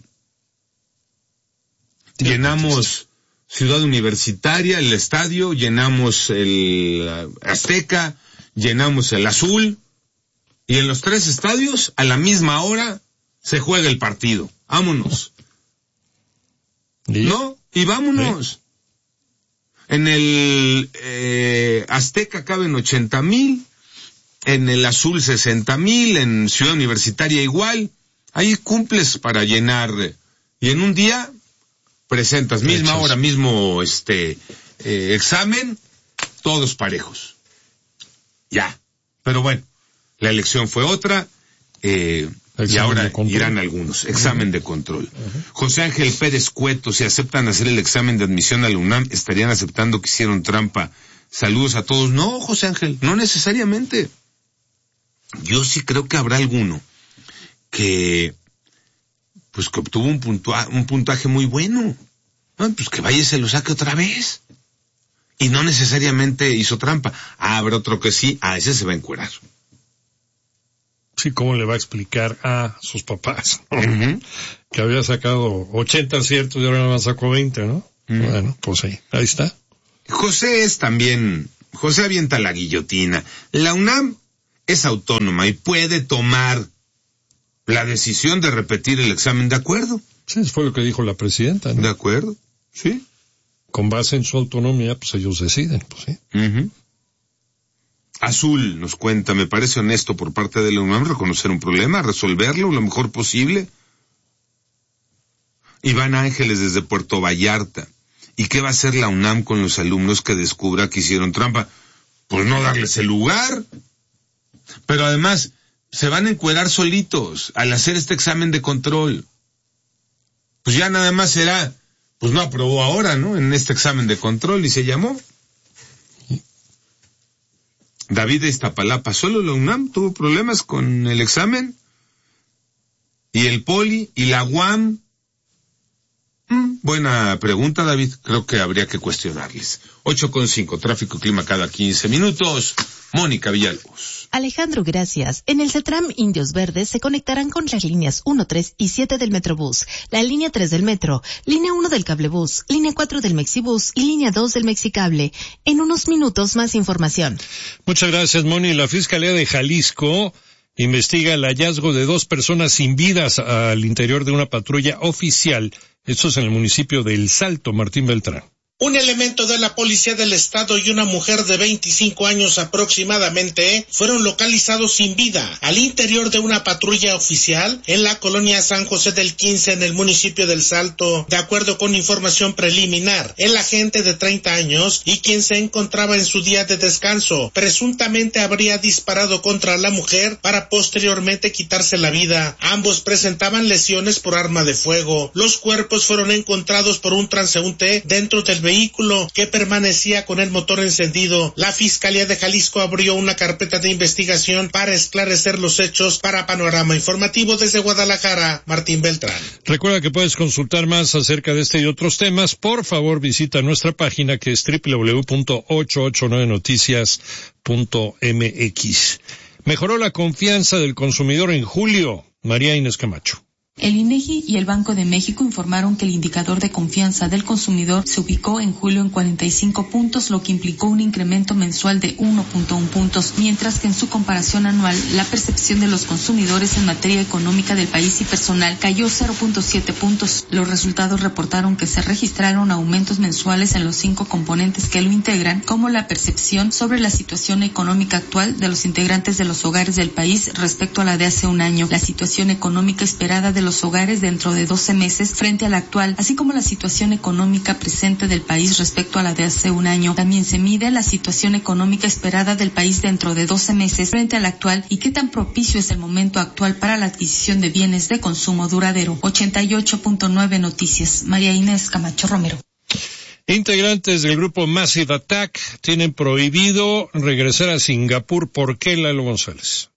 Llenamos Ciudad Universitaria, el estadio, llenamos el Azteca, llenamos el Azul, y en los tres estadios, a la misma hora, se juega el partido. Vámonos. ¿Sí? ¿No? Y vámonos. ¿Sí? En el eh, Azteca caben ochenta mil, en el Azul sesenta mil, en Ciudad Universitaria igual. Ahí cumples para llenar, y en un día presentas, misma Hechos. hora, mismo este eh, examen, todos parejos. Ya. Pero bueno, la elección fue otra, eh, y ahora irán algunos. Examen uh-huh. de control. Uh-huh. José Ángel Pérez Cueto, si aceptan hacer el examen de admisión a la UNAM, estarían aceptando que hicieron trampa. Saludos a todos. No, José Ángel, no necesariamente. Yo sí creo que habrá alguno que, pues que obtuvo un, puntua, un puntaje muy bueno. Ah, pues que vaya y se lo saque otra vez. Y no necesariamente hizo trampa. Ah, habrá otro que sí, a ese se va a encuerar. Sí, ¿cómo le va a explicar a sus papás? Uh-huh. Que había sacado ochenta aciertos y ahora nada más sacó veinte, ¿no? Uh-huh. Bueno, pues sí, ahí está. José es también, José avienta la guillotina. La UNAM es autónoma y puede tomar la decisión de repetir el examen, ¿de acuerdo? Sí, eso fue lo que dijo la presidenta, ¿no? De acuerdo, sí. Con base en su autonomía, pues ellos deciden, pues sí. Uh-huh. Azul nos cuenta, me parece honesto por parte de la UNAM reconocer un problema, resolverlo lo mejor posible. Iván Ángeles desde Puerto Vallarta. ¿Y qué va a hacer la UNAM con los alumnos que descubra que hicieron trampa? Pues no darles el lugar. Pero además, se van a encuerar solitos al hacer este examen de control. Pues ya nada más será, pues no aprobó ahora, ¿no? En este examen de control y se llamó. David de Iztapalapa, ¿solo la UNAM tuvo problemas con el examen? ¿Y el Poli? ¿Y la U A M? Mm, buena pregunta, David. Creo que habría que cuestionarles. ocho con cinco, tráfico y clima cada quince minutos. Mónica Villalobos. Alejandro, gracias. En el CETRAM Indios Verdes se conectarán con las líneas uno, tres y siete del Metrobús, la línea tres del Metro, línea uno del Cablebús, línea cuatro del Mexibús y línea dos del Mexicable. En unos minutos más información. Muchas gracias, Moni. La Fiscalía de Jalisco investiga el hallazgo de dos personas sin vidas al interior de una patrulla oficial. Esto es en el municipio de El Salto, Martín Beltrán. Un elemento de la Policía del Estado y una mujer de veinticinco años aproximadamente fueron localizados sin vida al interior de una patrulla oficial en la colonia San José del quince en el municipio del Salto. De acuerdo con información preliminar, el agente de treinta años y quien se encontraba en su día de descanso presuntamente habría disparado contra la mujer para posteriormente quitarse la vida. Ambos presentaban lesiones por arma de fuego. Los cuerpos fueron encontrados por un transeúnte dentro del vehículo que permanecía con el motor encendido. La Fiscalía de Jalisco abrió una carpeta de investigación para esclarecer los hechos. Para Panorama Informativo desde Guadalajara, Martín Beltrán. Recuerda que puedes consultar más acerca de este y otros temas. Por favor, visita nuestra página que es doble u doble u doble u punto ochocientos ochenta y nueve noticias punto m x. Mejoró la confianza del consumidor en julio. María Inés Camacho. El INEGI y el Banco de México informaron que el indicador de confianza del consumidor se ubicó en julio en cuarenta y cinco puntos, lo que implicó un incremento mensual de uno punto uno puntos, mientras que en su comparación anual, la percepción de los consumidores en materia económica del país y personal cayó cero punto siete puntos. Los resultados reportaron que se registraron aumentos mensuales en los cinco componentes que lo integran, como la percepción sobre la situación económica actual de los integrantes de los hogares del país respecto a la de hace un año, la situación económica esperada de los hogares dentro de doce meses frente a la actual, así como la situación económica presente del país respecto a la de hace un año. También se mide la situación económica esperada del país dentro de doce meses frente a la actual y qué tan propicio es el momento actual para la adquisición de bienes de consumo duradero. ochenta y ocho punto nueve Noticias. María Inés Camacho Romero. Integrantes del grupo Massive Attack tienen prohibido regresar a Singapur. ¿Por qué, Lalo González?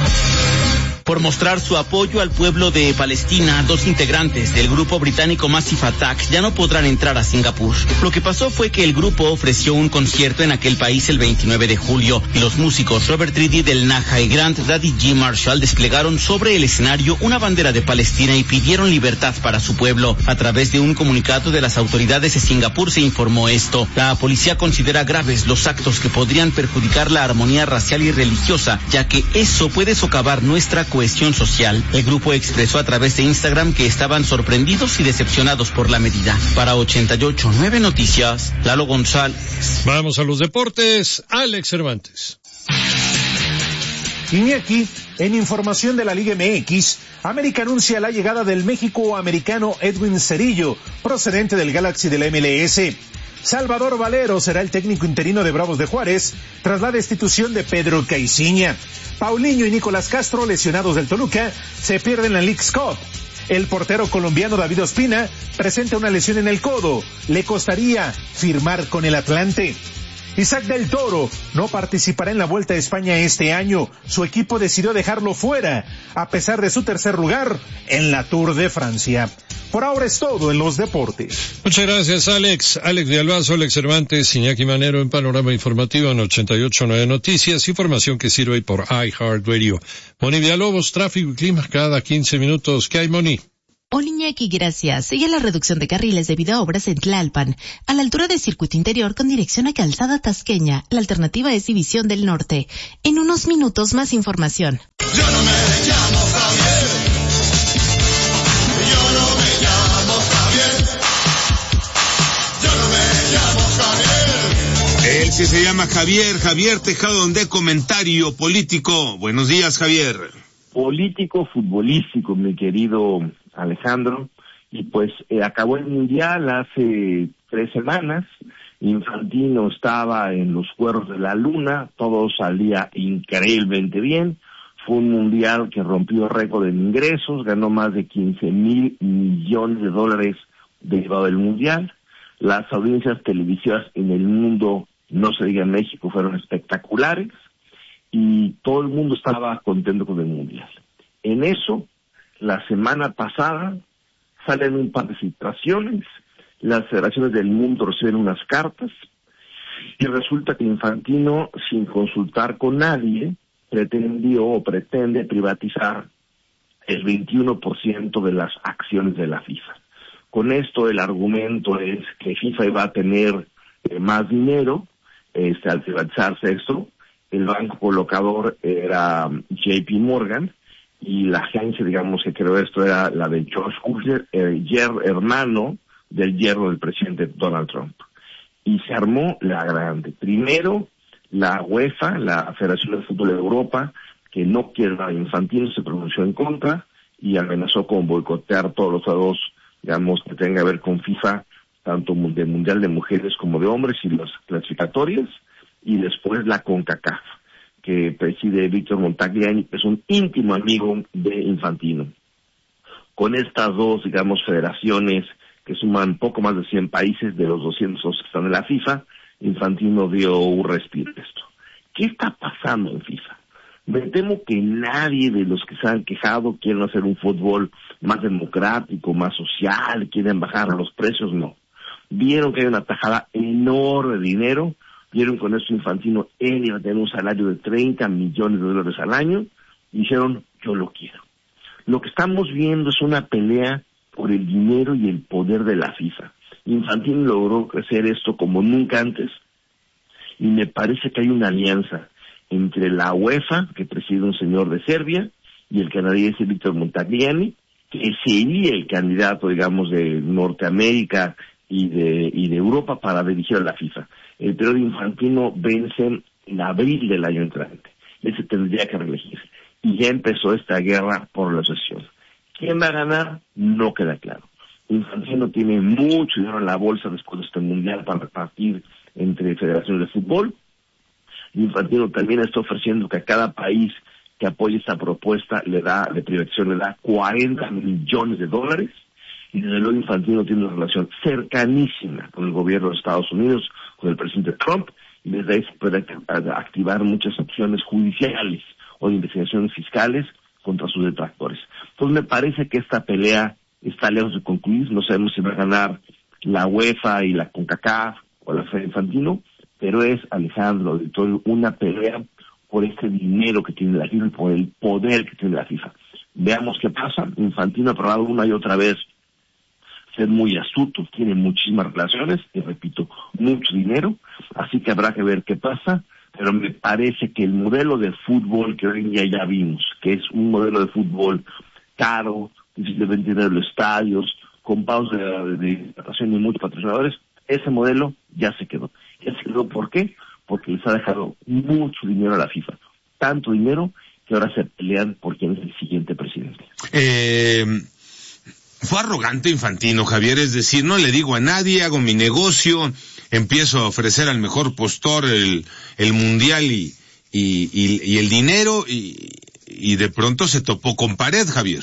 Por mostrar su apoyo al pueblo de Palestina, dos integrantes del grupo británico Massive Attack ya no podrán entrar a Singapur. Lo que pasó fue que el grupo ofreció un concierto en aquel país el veintinueve de julio y los músicos Robert Reedy del Naja y Grant Daddy G. Marshall desplegaron sobre el escenario una bandera de Palestina y pidieron libertad para su pueblo. A través de un comunicado de las autoridades de Singapur se informó esto. La policía considera graves los actos que podrían perjudicar la armonía racial y religiosa, ya que eso puede socavar nuestra cohesión social. El grupo expresó a través de Instagram que estaban sorprendidos y decepcionados por la medida. Para ochenta y ocho punto nueve Noticias, Lalo González. Vamos a los deportes. Alex Cervantes. Iñaki, en información de la Liga M X, América anuncia la llegada del México-americano Edwin Cerillo, procedente del Galaxy de la M L S. Salvador Valero será el técnico interino de Bravos de Juárez tras la destitución de Pedro Caiciña. Paulinho y Nicolás Castro, lesionados del Toluca, se pierden la Leagues Cup. El portero colombiano David Ospina presenta una lesión en el codo. Le costaría firmar con el Atlante. Isaac del Toro no participará en la Vuelta a España este año. Su equipo decidió dejarlo fuera, a pesar de su tercer lugar en la Tour de Francia. Por ahora es todo en los deportes. Muchas gracias, Alex. Alex de Albazo, Alex Cervantes, Iñaki Manero en Panorama Informativo en ochenta y ocho punto nueve Noticias. Información que sirve por iHeartRadio. Moni Villalobos, tráfico y clima cada quince minutos. ¿Qué hay, Moni? Hola, Iñaki, gracias. Sigue la reducción de carriles debido a obras en Tlalpan, a la altura del circuito interior con dirección a Calzada Tasqueña. La alternativa es División del Norte. En unos minutos más información. Yo no me llamo Javier. Ese se llama Javier, Javier Tejado de Comentario Político. Buenos días, Javier. Político, futbolístico, mi querido Alejandro. Y pues eh, acabó el Mundial hace tres semanas. Infantino estaba en los cuernos de la luna, todo salía increíblemente bien. Fue un Mundial que rompió récord en ingresos, ganó más de quince mil millones de dólares derivado del Mundial. Las audiencias televisivas en el mundo, no se diga en México, fueron espectaculares y todo el mundo estaba contento con el Mundial. En eso, la semana pasada, salen un par de filtraciones, las federaciones del mundo reciben unas cartas y resulta que Infantino, sin consultar con nadie, pretendió o pretende privatizar el veintiuno por ciento de las acciones de la FIFA. Con esto el argumento es que FIFA iba a tener eh, más dinero este, al privatizarse esto. El banco colocador era J P Morgan y la agencia, digamos, que creó esto era la de George Kushner, el hermano del yerno del presidente Donald Trump. Y se armó la grande. Primero, la UEFA, la Federación de Fútbol de Europa, que no quiere a Infantino, se pronunció en contra y amenazó con boicotear todos los juegos, digamos, que tenga que ver con FIFA, tanto del Mundial de Mujeres como de Hombres y las clasificatorias, y después la CONCACAF, que preside Víctor Montagliani, que es un íntimo amigo de Infantino. Con estas dos, digamos, federaciones que suman poco más de cien países de los doscientos que están en la FIFA, Infantino dio un respiro a esto. ¿Qué está pasando en FIFA? Me temo que nadie de los que se han quejado quieren hacer un fútbol más democrático, más social, quieren bajar los precios, no. Vieron que hay una tajada enorme de dinero, vieron con eso Infantino, él iba a tener un salario de treinta millones de dólares al año, y dijeron, yo lo quiero. Lo que estamos viendo es una pelea por el dinero y el poder de la FIFA. Infantino logró crecer esto como nunca antes, y me parece que hay una alianza entre la UEFA, que preside un señor de Serbia, y el canadiense Víctor Montagliani, que sería el candidato, digamos, de Norteamérica y de, y de Europa para dirigir a la FIFA. El periodo Infantino vence en abril del año entrante. Ese tendría que reelegirse. Y ya empezó esta guerra por la sucesión. ¿Quién va a ganar? No queda claro. Infantino tiene mucho dinero en la bolsa después de este mundial para repartir entre federaciones de fútbol. Infantino también está ofreciendo que a cada país que apoye esta propuesta le da, de privatización, le da cuarenta millones de dólares. Y desde luego Infantino tiene una relación cercanísima con el gobierno de Estados Unidos, con el presidente Trump, y desde ahí se puede activar muchas opciones judiciales o de investigaciones fiscales contra sus detractores. Entonces me parece que esta pelea está lejos de concluir, no sabemos si va a ganar la UEFA y la CONCACAF o la Fed Infantino, pero es, Alejandro Auditorio, una pelea por este dinero que tiene la FIFA y por el poder que tiene la FIFA. Veamos qué pasa. Infantino ha probado una y otra vez ser muy astuto, tiene muchísimas relaciones, y repito, mucho dinero, así que habrá que ver qué pasa, pero me parece que el modelo de fútbol que hoy en día ya vimos, que es un modelo de fútbol caro, difícilmente de los estadios, con pagos de, de, de hidratación y muchos patrocinadores, ese modelo ya se quedó. Ya se quedó, ¿por qué? Porque les ha dejado mucho dinero a la FIFA, tanto dinero que ahora se pelean por quién es el siguiente presidente. Eh... Fue arrogante Infantino, Javier, es decir, no le digo a nadie, hago mi negocio, empiezo a ofrecer al mejor postor el, el mundial y, y, y, y el dinero, y, y de pronto se topó con pared, Javier.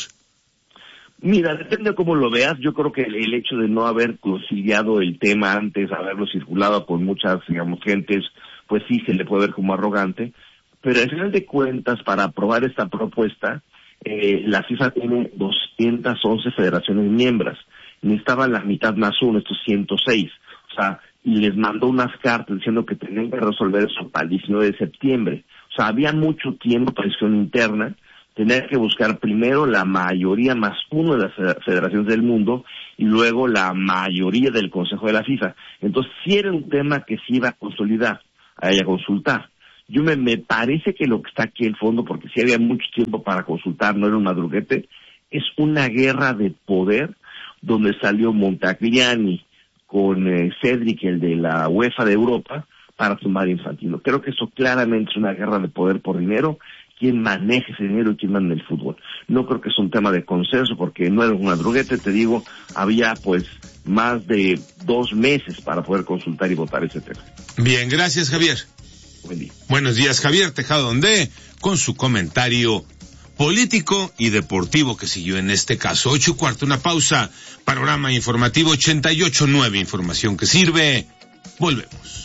Mira, depende de cómo lo veas. Yo creo que el, el hecho de no haber conciliado el tema antes, haberlo circulado con muchas, digamos, gentes, pues sí se le puede ver como arrogante, pero al final de cuentas, para aprobar esta propuesta, Eh, la FIFA tiene doscientas once federaciones miembros, necesitaban la mitad más uno, estos ciento seis, o sea, y les mandó unas cartas diciendo que tenían que resolver eso para el diecinueve de septiembre, o sea, había mucho tiempo para presión interna, tenían que buscar primero la mayoría más uno de las federaciones del mundo y luego la mayoría del Consejo de la FIFA, entonces sí era un tema que se iba a consolidar, a ella consultar. Yo me, me parece que lo que está aquí en el fondo, porque si había mucho tiempo para consultar, no era un madruguete, es una guerra de poder donde salió Montagliani con eh, Cedric, el de la UEFA de Europa, para tumbar a Infantino. Creo que eso claramente es una guerra de poder por dinero, quién maneja ese dinero y quién manda el fútbol. No creo que es un tema de consenso, porque no era una droguete, te digo, había pues más de dos meses para poder consultar y votar ese tema. Bien, gracias, Javier. Buen día. Buenos días, Javier Tejado Ondé, con su comentario político y deportivo que siguió en este caso. Ocho y cuarto, una pausa. Panorama informativo ochenta y ocho nueve, información que sirve. Volvemos.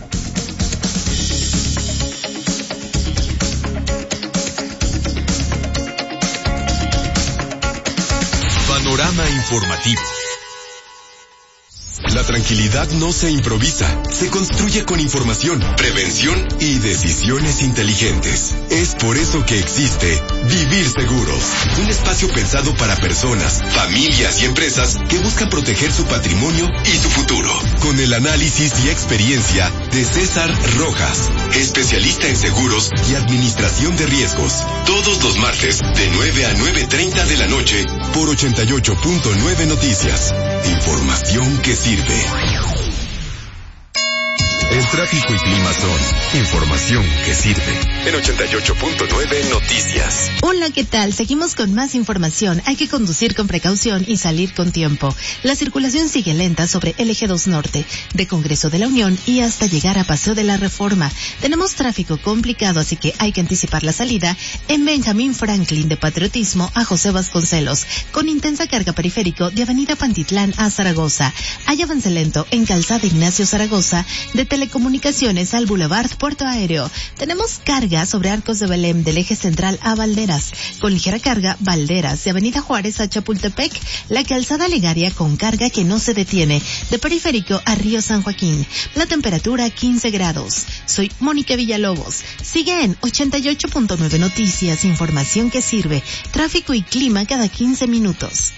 Panorama informativo. La tranquilidad no se improvisa, se construye con información, prevención y decisiones inteligentes. Es por eso que existe Vivir Seguros, un espacio pensado para personas, familias y empresas que buscan proteger su patrimonio y su futuro. Con el análisis y experiencia de César Rojas, especialista en seguros y administración de riesgos. Todos los martes de nueve a nueve treinta de la noche por ochenta y ocho punto nueve Noticias. Información que sirve. El tráfico y clima son información que sirve. En ochenta y ocho punto nueve Noticias. Hola, ¿qué tal? Seguimos con más información. Hay que conducir con precaución y salir con tiempo. La circulación sigue lenta sobre el eje dos norte, de Congreso de la Unión y hasta llegar a Paseo de la Reforma. Tenemos tráfico complicado, así que hay que anticipar la salida en Benjamín Franklin de Patriotismo a José Vasconcelos, con intensa carga periférico de Avenida Pantitlán a Zaragoza. Hay avance lento en Calzada Ignacio Zaragoza, de Telecomunicaciones al Boulevard Puerto Aéreo. Tenemos carga sobre Arcos de Belém del eje central a Valderas, con ligera carga Valderas de Avenida Juárez a Chapultepec, la Calzada Legaria con carga que no se detiene, de Periférico a Río San Joaquín. La temperatura quince grados. Soy Mónica Villalobos. Sigue en ochenta y ocho punto nueve Noticias, información que sirve. Tráfico y clima cada quince minutos.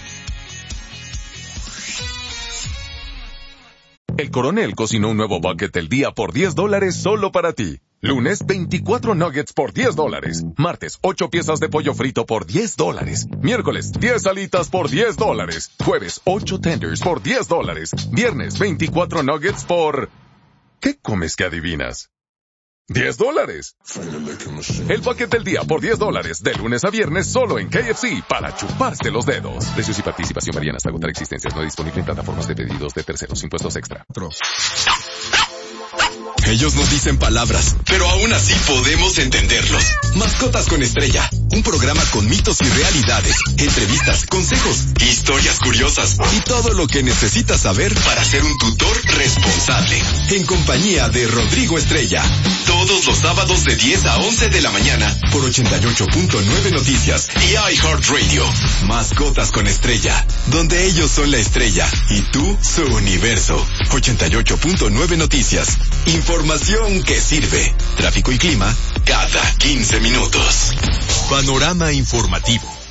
El Coronel cocinó un nuevo bucket del día por diez dólares solo para ti. Lunes, veinticuatro nuggets por diez dólares. Martes, ocho piezas de pollo frito por diez dólares. Miércoles, diez alitas por diez dólares. Jueves, ocho tenders por diez dólares. Viernes, veinticuatro nuggets por... ¿Qué comes que adivinas? diez dólares. El bucket del día por diez dólares, de lunes a viernes solo en K F C, para chuparse los dedos. Precios y participación varían hasta agotar existencias. No disponible en plataformas de pedidos de terceros. Impuestos extra. Ellos no dicen palabras, pero aún así podemos entenderlos. Mascotas con Estrella, un programa con mitos y realidades, entrevistas, consejos, historias curiosas y todo lo que necesitas saber para ser un tutor responsable. En compañía de Rodrigo Estrella, todos los sábados de diez a once de la mañana por ochenta y ocho punto nueve Noticias y iHeartRadio. Mascotas con Estrella, donde ellos son la estrella y tú su universo. ochenta y ocho punto nueve Noticias. Información que sirve. Tráfico y clima cada quince minutos. Panorama informativo.